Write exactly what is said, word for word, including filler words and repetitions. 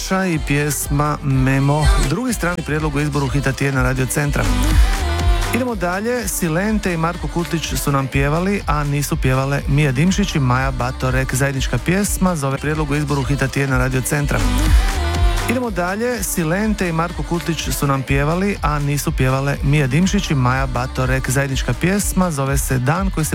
Nataša i pjesma Memo. Drugi strani prijedlog u izboru hita tjedna Radio Centra. Idemo dalje, Silente i Marko Kutlić su nam pjevali, a nisu pjevale Mija Dimšić i Maja Batorek. Zajednička pjesma za ovaj prijedlog u izboru hita tjedna Radio Centra. Idemo dalje, Silente i Marko Kutlić su nam pjevali, a nisu pjevale Mija Dimšić i Maja Batorek. Zajednička pjesma zove se Dan koji se